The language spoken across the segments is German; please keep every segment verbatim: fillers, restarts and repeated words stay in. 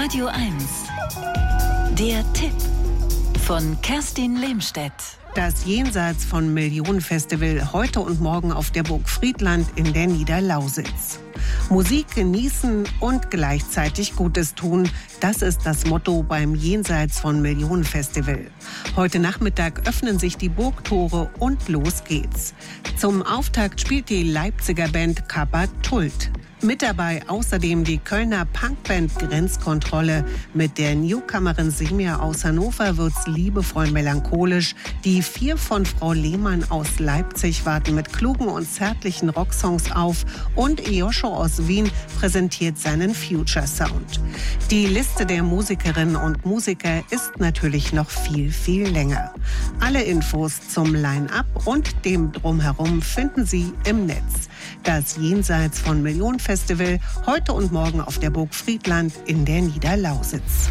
Radio eins. Der Tipp von Kerstin Lehmstedt. Das Jenseits von Millionen Festival heute und morgen auf der Burg Friedland in der Niederlausitz. Musik genießen und gleichzeitig Gutes tun, das ist das Motto beim Jenseits von Millionen Festival. Heute Nachmittag öffnen sich die Burgtore und los geht's. Zum Auftakt spielt die Leipziger Band Kappa Tult. Mit dabei außerdem die Kölner Punkband Grenzkontrolle. Mit der Newcomerin Semia aus Hannover wird's liebevoll melancholisch. Die vier von Frau Lehmann aus Leipzig warten mit klugen und zärtlichen Rocksongs auf. Und Joscho aus Wien präsentiert seinen Future Sound. Die Liste der Musikerinnen und Musiker ist natürlich noch viel, viel länger. Alle Infos zum Line-Up und dem Drumherum finden Sie im Netz. Das Jenseits von Millionen Festival heute und morgen auf der Burg Friedland in der Niederlausitz.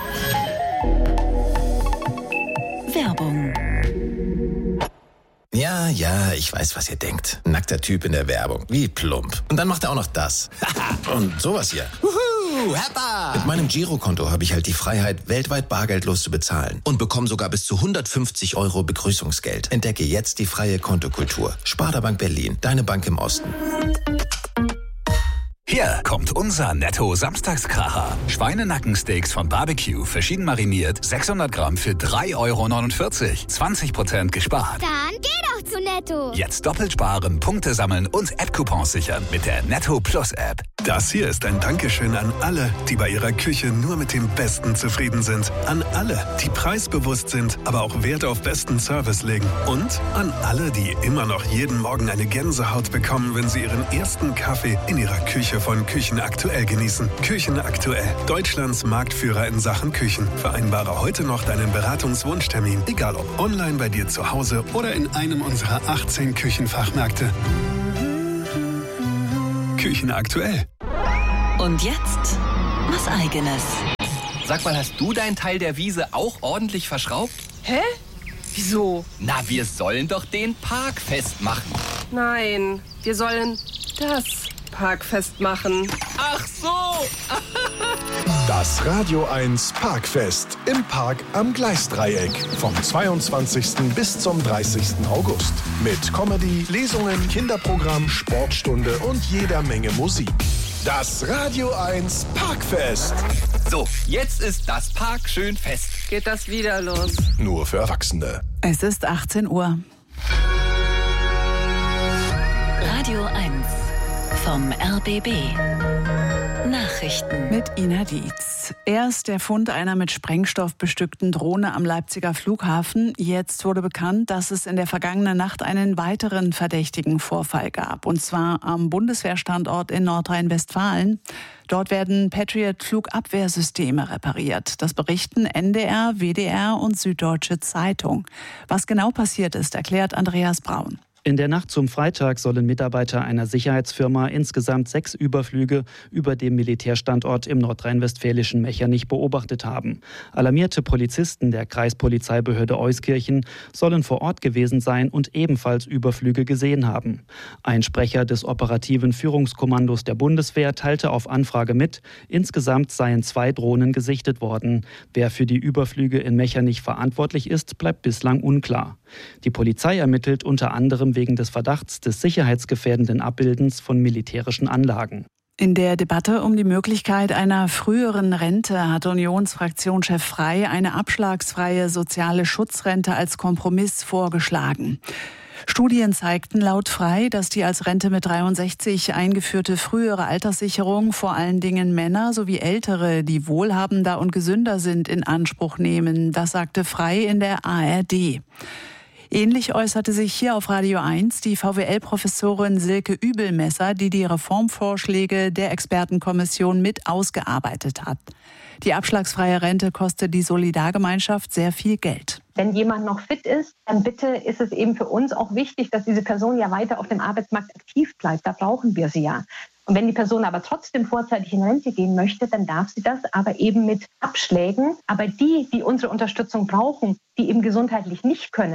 Werbung. Ja, ja, ich weiß, was ihr denkt. Nackter Typ in der Werbung. Wie plump. Und dann macht er auch noch das. Und sowas hier. Wuhu, Hertha! Mit meinem Girokonto habe ich halt die Freiheit, weltweit bargeldlos zu bezahlen. Und bekomme sogar bis zu hundertfünfzig Euro Begrüßungsgeld. Entdecke jetzt die freie Kontokultur. Sparda Bank Berlin, deine Bank im Osten. Hier kommt unser Netto-Samstagskracher. Schweinenackensteaks von Barbecue, verschieden mariniert, sechshundert Gramm für drei Euro neunundvierzig. zwanzig Prozent gespart. Dann geh doch zu Netto. Jetzt doppelt sparen, Punkte sammeln und App-Coupons sichern mit der Netto Plus App. Das hier ist ein Dankeschön an alle, die bei ihrer Küche nur mit dem Besten zufrieden sind. An alle, die preisbewusst sind, aber auch Wert auf besten Service legen. Und an alle, die immer noch jeden Morgen eine Gänsehaut bekommen, wenn sie ihren ersten Kaffee in ihrer Küche von Küchen Aktuell genießen. Küchen Aktuell, Deutschlands Marktführer in Sachen Küchen. Vereinbare heute noch deinen Beratungswunschtermin, egal ob online bei dir zu Hause oder in einem unserer achtzehn Küchenfachmärkte. Küchen Aktuell. Und jetzt was Eigenes. Sag mal, hast du deinen Teil der Wiese auch ordentlich verschraubt? Hä? Wieso? Na, wir sollen doch den Park festmachen. Nein, wir sollen das Parkfest machen. Ach so! Das Radio eins Parkfest im Park am Gleisdreieck vom zweiundzwanzigsten bis zum dreißigsten August. Mit Comedy, Lesungen, Kinderprogramm, Sportstunde und jeder Menge Musik. Das Radio eins Parkfest. So, jetzt ist das Park schön fest. Geht das wieder los? Nur für Erwachsene. Es ist achtzehn Uhr. Radio eins vom R B B. Nachrichten mit Ina Dietz. Erst der Fund einer mit Sprengstoff bestückten Drohne am Leipziger Flughafen. Jetzt wurde bekannt, dass es in der vergangenen Nacht einen weiteren verdächtigen Vorfall gab. Und zwar am Bundeswehrstandort in Nordrhein-Westfalen. Dort werden Patriot-Flugabwehrsysteme repariert. Das berichten N D R, W D R und Süddeutsche Zeitung. Was genau passiert ist, erklärt Andreas Braun. In der Nacht zum Freitag sollen Mitarbeiter einer Sicherheitsfirma insgesamt sechs Überflüge über dem Militärstandort im nordrhein-westfälischen Mechernich beobachtet haben. Alarmierte Polizisten der Kreispolizeibehörde Euskirchen sollen vor Ort gewesen sein und ebenfalls Überflüge gesehen haben. Ein Sprecher des operativen Führungskommandos der Bundeswehr teilte auf Anfrage mit, insgesamt seien zwei Drohnen gesichtet worden. Wer für die Überflüge in Mechernich verantwortlich ist, bleibt bislang unklar. Die Polizei ermittelt unter anderem wegen des Verdachts des sicherheitsgefährdenden Abbildens von militärischen Anlagen. In der Debatte um die Möglichkeit einer früheren Rente hat Unionsfraktionschef Frey eine abschlagsfreie soziale Schutzrente als Kompromiss vorgeschlagen. Studien zeigten laut Frey, dass die als Rente mit dreiundsechzig eingeführte frühere Alterssicherung vor allen Dingen Männer sowie Ältere, die wohlhabender und gesünder sind, in Anspruch nehmen. Das sagte Frey in der A R D. Ähnlich äußerte sich hier auf Radio eins die V W L-Professorin Silke Übelmesser, die die Reformvorschläge der Expertenkommission mit ausgearbeitet hat. Die abschlagsfreie Rente kostet die Solidargemeinschaft sehr viel Geld. Wenn jemand noch fit ist, dann bitte ist es eben für uns auch wichtig, dass diese Person ja weiter auf dem Arbeitsmarkt aktiv bleibt. Da brauchen wir sie ja. Und wenn die Person aber trotzdem vorzeitig in Rente gehen möchte, dann darf sie das, aber eben mit Abschlägen. Aber die, die unsere Unterstützung brauchen, die eben gesundheitlich nicht können,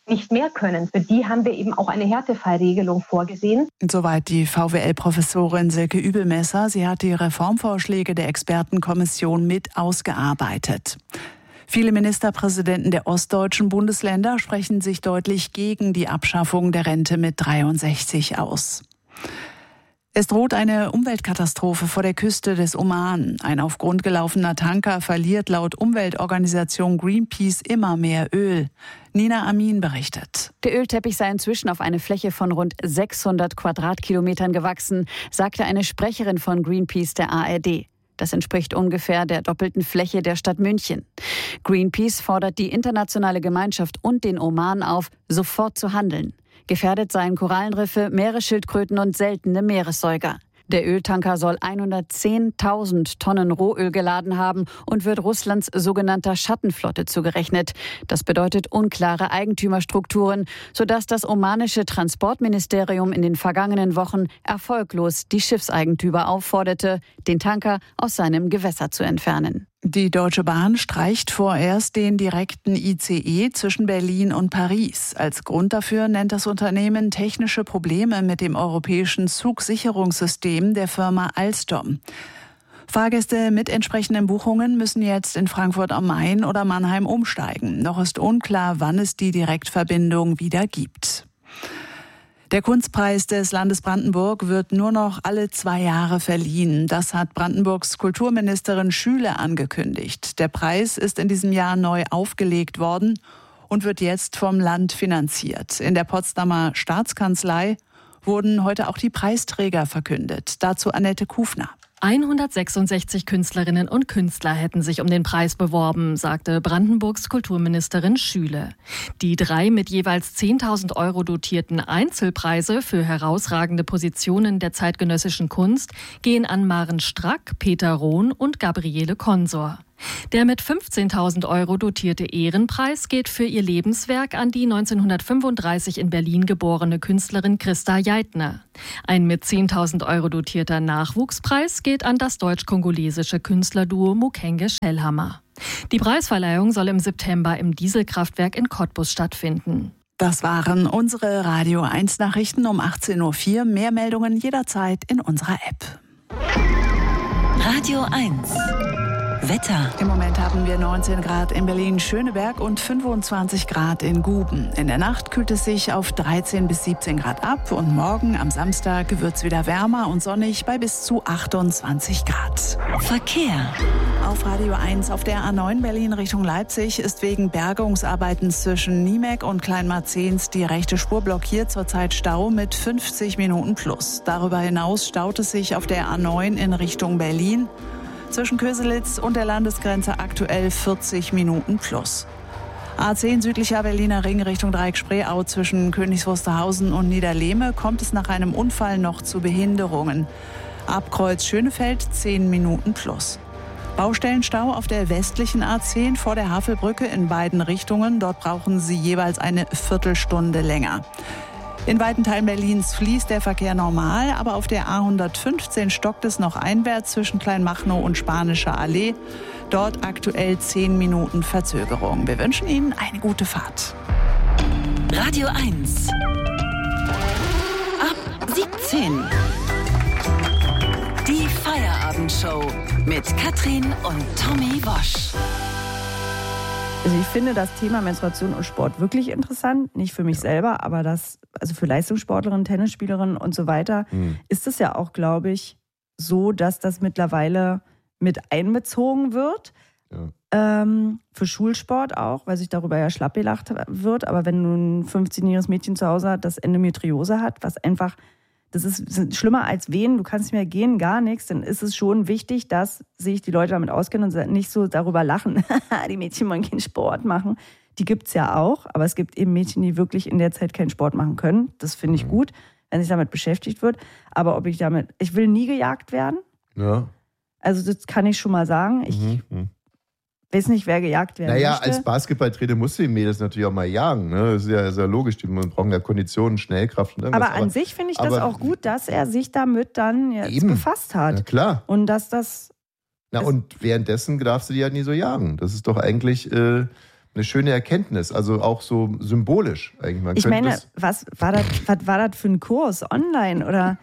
nicht mehr können. Für die haben wir eben auch eine Härtefallregelung vorgesehen. Soweit die V W L-Professorin Silke Übelmesser. Sie hat die Reformvorschläge der Expertenkommission mit ausgearbeitet. Viele Ministerpräsidenten der ostdeutschen Bundesländer sprechen sich deutlich gegen die Abschaffung der Rente mit dreiundsechzig aus. Es droht eine Umweltkatastrophe vor der Küste des Oman. Ein auf Grund gelaufener Tanker verliert laut Umweltorganisation Greenpeace immer mehr Öl. Nina Amin berichtet. Der Ölteppich sei inzwischen auf eine Fläche von rund sechshundert Quadratkilometern gewachsen, sagte eine Sprecherin von Greenpeace der A R D. Das entspricht ungefähr der doppelten Fläche der Stadt München. Greenpeace fordert die internationale Gemeinschaft und den Oman auf, sofort zu handeln. Gefährdet seien Korallenriffe, Meeresschildkröten und seltene Meeressäuger. Der Öltanker soll hundertzehntausend Tonnen Rohöl geladen haben und wird Russlands sogenannter Schattenflotte zugerechnet. Das bedeutet unklare Eigentümerstrukturen, sodass das omanische Transportministerium in den vergangenen Wochen erfolglos die Schiffseigentümer aufforderte, den Tanker aus seinem Gewässer zu entfernen. Die Deutsche Bahn streicht vorerst den direkten I C E zwischen Berlin und Paris. Als Grund dafür nennt das Unternehmen technische Probleme mit dem europäischen Zugsicherungssystem der Firma Alstom. Fahrgäste mit entsprechenden Buchungen müssen jetzt in Frankfurt am Main oder Mannheim umsteigen. Noch ist unklar, wann es die Direktverbindung wieder gibt. Der Kunstpreis des Landes Brandenburg wird nur noch alle zwei Jahre verliehen. Das hat Brandenburgs Kulturministerin Schüle angekündigt. Der Preis ist in diesem Jahr neu aufgelegt worden und wird jetzt vom Land finanziert. In der Potsdamer Staatskanzlei wurden heute auch die Preisträger verkündet. Dazu Annette Kufner. hundertsechsundsechzig Künstlerinnen und Künstler hätten sich um den Preis beworben, sagte Brandenburgs Kulturministerin Schüle. Die drei mit jeweils zehntausend Euro dotierten Einzelpreise für herausragende Positionen der zeitgenössischen Kunst gehen an Maren Strack, Peter Rohn und Gabriele Consor. Der mit fünfzehntausend Euro dotierte Ehrenpreis geht für ihr Lebenswerk an die neunzehnhundertfünfunddreißig in Berlin geborene Künstlerin Christa Jeitner. Ein mit zehntausend Euro dotierter Nachwuchspreis geht an das deutsch-kongolesische Künstlerduo Mukenge Schellhammer. Die Preisverleihung soll im September im Dieselkraftwerk in Cottbus stattfinden. Das waren unsere Radio eins Nachrichten um achtzehn Uhr vier. Mehr Meldungen jederzeit in unserer App. Radio eins. Wetter. Im Moment haben wir neunzehn Grad in Berlin-Schöneberg und fünfundzwanzig Grad in Guben. In der Nacht kühlt es sich auf dreizehn bis siebzehn Grad ab und morgen am Samstag wird es wieder wärmer und sonnig bei bis zu achtundzwanzig Grad. Verkehr. Auf Radio eins auf der A neun Berlin Richtung Leipzig ist wegen Bergungsarbeiten zwischen Niemek und Kleinmarzens die rechte Spur blockiert, zurzeit Stau mit fünfzig Minuten plus. Darüber hinaus staut es sich auf der A neun in Richtung Berlin. Zwischen Köselitz und der Landesgrenze aktuell vierzig Minuten plus. A zehn südlicher Berliner Ring Richtung Dreieck Spreeau zwischen Königs Wusterhausen und Niederlehme kommt es nach einem Unfall noch zu Behinderungen. Ab Kreuz Schönefeld zehn Minuten plus. Baustellenstau auf der westlichen A zehn vor der Havelbrücke in beiden Richtungen. Dort brauchen Sie jeweils eine Viertelstunde länger. In weiten Teilen Berlins fließt der Verkehr normal, aber auf der A hundertfünfzehn stockt es noch einwärts zwischen Kleinmachnow und Spanischer Allee. Dort aktuell zehn Minuten Verzögerung. Wir wünschen Ihnen eine gute Fahrt. Radio eins. Ab siebzehn. Die Feierabendshow mit Katrin und Tommy Wosch. Also ich finde das Thema Menstruation und Sport wirklich interessant. Nicht für mich selber, aber das, also für Leistungssportlerinnen, Tennisspielerinnen und so weiter, mhm. ist es ja auch, glaube ich, so, dass das mittlerweile mit einbezogen wird. Ja. Ähm, für Schulsport auch, weil sich darüber ja schlapp gelacht wird. Aber wenn du ein fünfzehnjähriges Mädchen zu Hause hat, das Endometriose hat, was einfach, das ist schlimmer als Wehen, du kannst nicht mehr gehen, gar nichts, dann ist es schon wichtig, dass sich die Leute damit auskennen und nicht so darüber lachen. Die Mädchen wollen keinen Sport machen. Die gibt es ja auch, aber es gibt eben Mädchen, die wirklich in der Zeit keinen Sport machen können. Das finde ich gut, wenn sich damit beschäftigt wird. Aber ob ich damit, ich will nie gejagt werden. Ja. Also das kann ich schon mal sagen. Ich mhm. weiß nicht, wer gejagt werden naja, möchte. Naja, als Basketballtrainer musst du die Mädels natürlich auch mal jagen. Ne? Das ist ja sehr logisch. Die brauchen ja Konditionen, Schnellkraft und irgendwas. Aber an aber, sich finde ich das auch gut, dass er sich damit dann jetzt eben. befasst hat. Na klar. Und dass das... Na und währenddessen darfst du die halt nie so jagen. Das ist doch eigentlich... Äh, eine schöne Erkenntnis, also auch so symbolisch eigentlich. Man ich meine, das, was war das, was war das für ein Kurs? Online oder?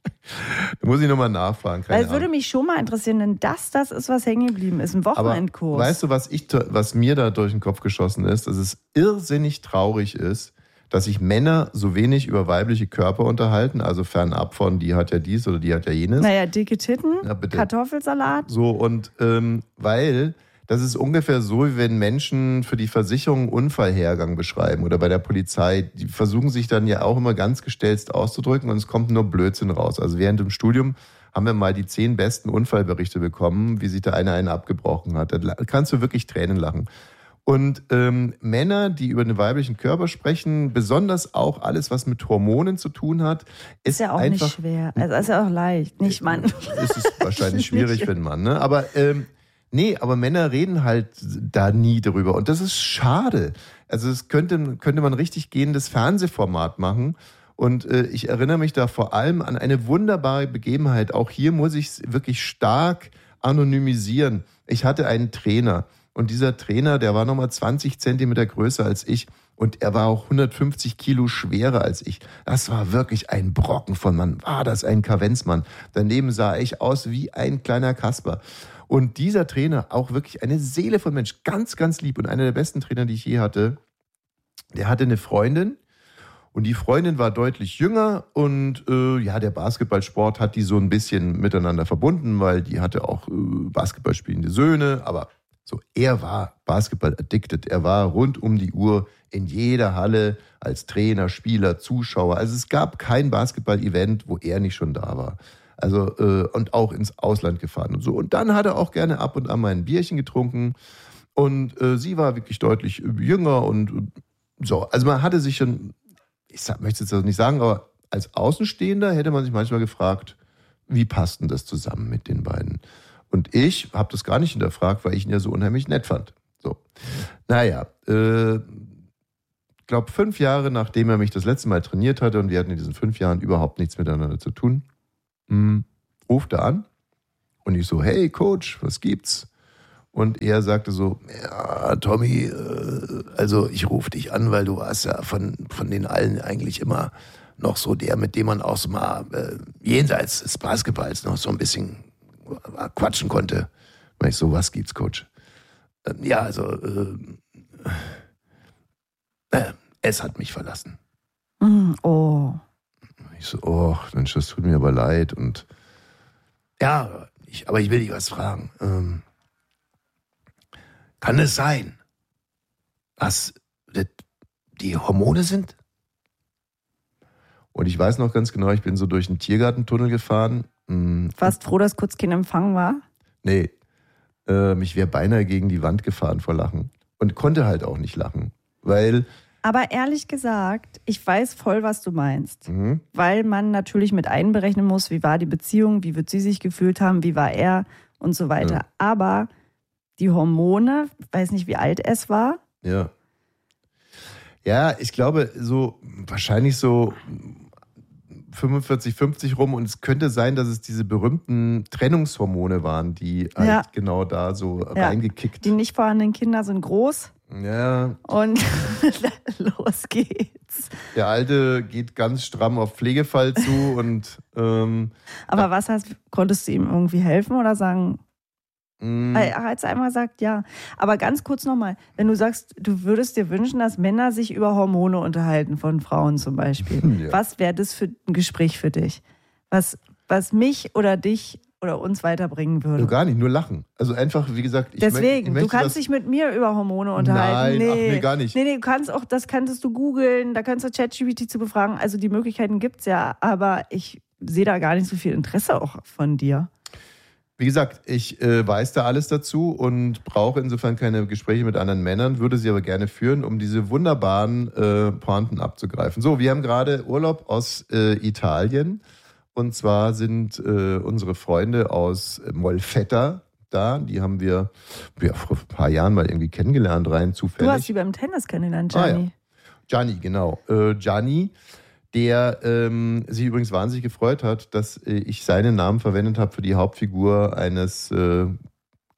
Da muss ich nochmal nachfragen. Keine Weil es würde mich schon mal interessieren, denn das, das ist, was hängen geblieben ist, ein Wochenendkurs. Aber weißt du, was, ich, was mir da durch den Kopf geschossen ist? Dass es irrsinnig traurig ist, dass sich Männer so wenig über weibliche Körper unterhalten, also fernab von, die hat ja dies oder die hat ja jenes. Naja, dicke Titten, ja, Kartoffelsalat. So, und ähm, weil das ist ungefähr so, wie wenn Menschen für die Versicherung Unfallhergang beschreiben oder bei der Polizei. Die versuchen sich dann ja auch immer ganz gestelzt auszudrücken und es kommt nur Blödsinn raus. Also während dem Studium haben wir mal die zehn besten Unfallberichte bekommen, wie sich der eine einen abgebrochen hat. Da kannst du wirklich Tränen lachen. Und ähm, Männer, die über den weiblichen Körper sprechen, besonders auch alles, was mit Hormonen zu tun hat, ist, ist ja auch einfach, nicht schwer. Also ist ja auch leicht, nicht Mann. Ist es wahrscheinlich schwierig für einen Mann, ne? Aber ähm, nee, aber Männer reden halt da nie drüber. Und das ist schade. Also es könnte, könnte man richtig gehendes Fernsehformat machen. Und äh, ich erinnere mich da vor allem an eine wunderbare Begebenheit. Auch hier muss ich es wirklich stark anonymisieren. Ich hatte einen Trainer. Und dieser Trainer, der war nochmal zwanzig Zentimeter größer als ich. Und er war auch hundertfünfzig Kilo schwerer als ich. Das war wirklich ein Brocken von Mann. War das ein Kavenzmann. Daneben sah ich aus wie ein kleiner Kasper. Und dieser Trainer, auch wirklich eine Seele von Mensch, ganz, ganz lieb und einer der besten Trainer, die ich je hatte, der hatte eine Freundin und die Freundin war deutlich jünger und äh, ja, der Basketballsport hat die so ein bisschen miteinander verbunden, weil die hatte auch äh, Basketballspielende Söhne, aber so, er war Basketball-addicted, er war rund um die Uhr in jeder Halle als Trainer, Spieler, Zuschauer, also es gab kein Basketball-Event, wo er nicht schon da war. Also, äh, und auch ins Ausland gefahren und so. Und dann hat er auch gerne ab und an mal ein Bierchen getrunken. Und äh, sie war wirklich deutlich jünger und äh, so. Also man hatte sich schon, ich sag, möchte jetzt das nicht sagen, aber als Außenstehender hätte man sich manchmal gefragt, wie passt denn das zusammen mit den beiden? Und ich habe das gar nicht hinterfragt, weil ich ihn ja so unheimlich nett fand. So. Naja, äh, ich glaube, fünf Jahre nachdem er mich das letzte Mal trainiert hatte und wir hatten in diesen fünf Jahren überhaupt nichts miteinander zu tun, Hm, ruft er an und ich so, hey Coach, was gibt's? Und er sagte so, ja Tommy, äh, also ich rufe dich an, weil du warst ja von, von den allen eigentlich immer noch so der, mit dem man auch so mal äh, jenseits des Basketballs noch so ein bisschen quatschen konnte. Und ich so, was gibt's Coach? Äh, ja, also äh, äh, es hat mich verlassen. Mm, oh. Ich so, oh, Mensch, das tut mir aber leid. Und ja, ich, aber ich will dich was fragen. Ähm, kann es sein, dass das die Hormone sind? Und ich weiß noch ganz genau, ich bin so durch einen Tiergartentunnel gefahren. Warst froh, dass kurz kein Empfang war? Nee, äh, mich wäre beinahe gegen die Wand gefahren vor Lachen. Und konnte halt auch nicht lachen, weil... Aber ehrlich gesagt, ich weiß voll, was du meinst. Mhm. Weil man natürlich mit einberechnen muss, wie war die Beziehung, wie wird sie sich gefühlt haben, wie war er und so weiter. Ja. Aber die Hormone, ich weiß nicht, wie alt es war. Ja. Ja, ich glaube, so wahrscheinlich so fünfundvierzig, fünfzig rum. Und es könnte sein, dass es diese berühmten Trennungshormone waren, die halt ja. genau da so ja. reingekickt. Die nicht vorhandenen Kinder sind groß. Ja. Und los geht's. Der Alte geht ganz stramm auf Pflegefall zu und ähm, aber was hast, konntest du ihm irgendwie helfen oder sagen? Mm. Er hat es einmal gesagt, ja. Aber ganz kurz nochmal, wenn du sagst, du würdest dir wünschen, dass Männer sich über Hormone unterhalten von Frauen zum Beispiel. Ja. Was wäre das für ein Gespräch für dich? Was, was mich oder dich oder uns weiterbringen würde. No, gar nicht, nur lachen. Also einfach, wie gesagt, ich Deswegen, möchte, ich du kannst dich mit mir über Hormone unterhalten. Nein, nee, ach, nee, gar nicht. Nee, nee, du kannst auch, das könntest du googeln, da kannst du ChatGPT zu befragen. Also die Möglichkeiten gibt es ja, aber ich sehe da gar nicht so viel Interesse auch von dir. Wie gesagt, ich äh, weiß da alles dazu und brauche insofern keine Gespräche mit anderen Männern, würde sie aber gerne führen, um diese wunderbaren äh, Pointen abzugreifen. So, wir haben gerade Urlaub aus äh, Italien. Und zwar sind äh, unsere Freunde aus Molfetta da. Die haben wir ja, vor ein paar Jahren mal irgendwie kennengelernt, rein zufällig. Du hast die beim Tennis kennengelernt, Gianni. Ah, ja. Gianni, genau. Äh, Gianni, der ähm, sich übrigens wahnsinnig gefreut hat, dass äh, ich seinen Namen verwendet habe für die Hauptfigur eines äh,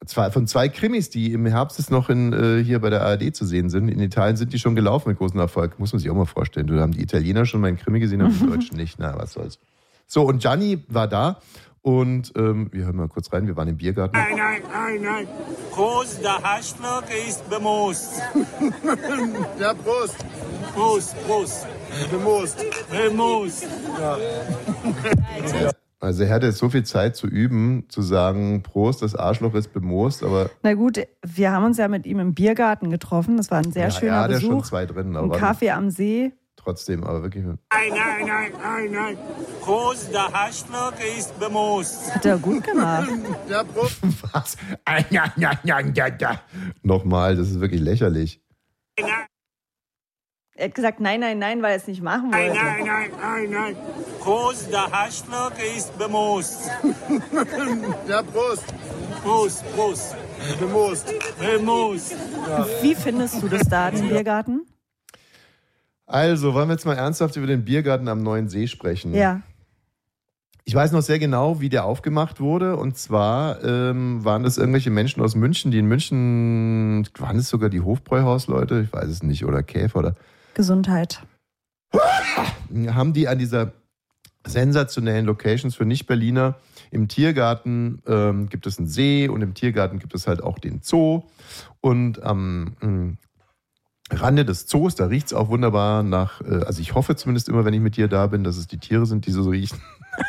zwei, von zwei Krimis, die im Herbst jetzt noch in, äh, hier bei der A R D zu sehen sind. In Italien sind die schon gelaufen mit großem Erfolg. Muss man sich auch mal vorstellen. Da haben die Italiener schon meinen Krimi gesehen, aber die Deutschen nicht. Na, was soll's. So, und Gianni war da. Und ähm, wir hören mal kurz rein, wir waren im Biergarten. Nein, nein, nein, nein. Prost, der Haschlock ist bemoost. Ja, Prost. Prost, Prost. Bemoost. Bemoost. Ja. Also er hatte jetzt so viel Zeit zu üben, zu sagen, Prost, das Arschloch ist bemoost, aber... Na gut, wir haben uns ja mit ihm im Biergarten getroffen, das war ein sehr ja, schöner ja, hat Besuch. Ja, schon zwei drin. Ein Kaffee am See. Trotzdem, aber wirklich... Nein, nein, nein, nein, nein. Prost, der Haschlock ist bemoost. Hat er gut gemacht. Ja, Prost. Was? Ja, ja, ja, ja, ja. Nochmal, das ist wirklich lächerlich. Nein. Er hat gesagt, nein, nein, nein, weil er es nicht machen wollte. Nein, nein, nein, nein, nein. Prost, der Haschlock ist bemoost. Ja, Prost. Prost, Prost. Bemoost. Bemoost. Ja. Wie findest du das da, den Biergarten? Also, wollen wir jetzt mal ernsthaft über den Biergarten am Neuen See sprechen? Ja. Ich weiß noch sehr genau, wie der aufgemacht wurde. Und zwar ähm, waren das irgendwelche Menschen aus München, die in München, waren es sogar die Hofbräuhausleute? Ich weiß es nicht. Oder Käfer oder... Gesundheit. Haben die an dieser sensationellen Locations für Nicht-Berliner im Tiergarten ähm, gibt es einen See und im Tiergarten gibt es halt auch den Zoo. Und am ähm, Rande des Zoos, da riecht es auch wunderbar nach, äh, also ich hoffe zumindest immer, wenn ich mit dir da bin, dass es die Tiere sind, die so riechen.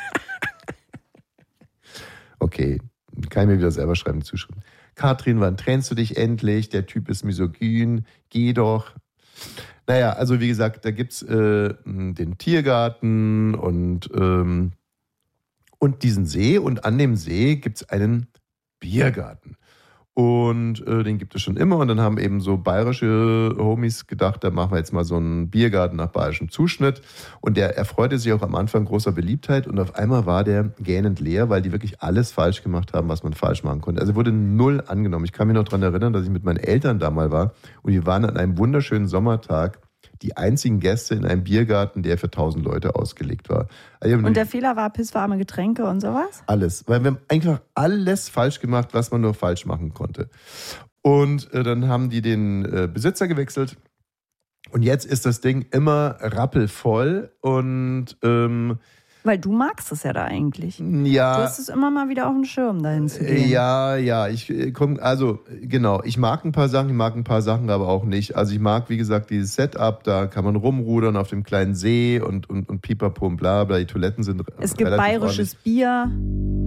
Okay, kann ich mir wieder selber schreiben, zuschreiben. Katrin, wann trennst du dich endlich? Der Typ ist misogyn, geh doch. Naja, also wie gesagt, da gibt es äh, den Tiergarten und, ähm, und diesen See und an dem See gibt es einen Biergarten. Und äh, den gibt es schon immer und dann haben eben so bayerische Homies gedacht, da machen wir jetzt mal so einen Biergarten nach bayerischem Zuschnitt und der erfreute sich auch am Anfang großer Beliebtheit und auf einmal war der gähnend leer, weil die wirklich alles falsch gemacht haben, was man falsch machen konnte. Also wurde null angenommen. Ich kann mich noch daran erinnern, dass ich mit meinen Eltern da mal war und wir waren an einem wunderschönen Sommertag die einzigen Gäste in einem Biergarten, der für tausend Leute ausgelegt war. Also und der Fehler war pisswarme Getränke und sowas? Alles. Weil wir haben einfach alles falsch gemacht, was man nur falsch machen konnte. Und äh, dann haben die den äh, Besitzer gewechselt. Und jetzt ist das Ding immer rappelvoll. Und ähm, weil du magst es ja da eigentlich. Ja. Du hast es immer mal wieder auf dem Schirm, dahin zu gehen. Ja, ja, ich komme, also genau, ich mag ein paar Sachen, ich mag ein paar Sachen aber auch nicht. Also ich mag, wie gesagt, dieses Setup, da kann man rumrudern auf dem kleinen See und, und, und pipapo und bla bla, die Toiletten sind es gibt bayerisches ordentlich. Bier.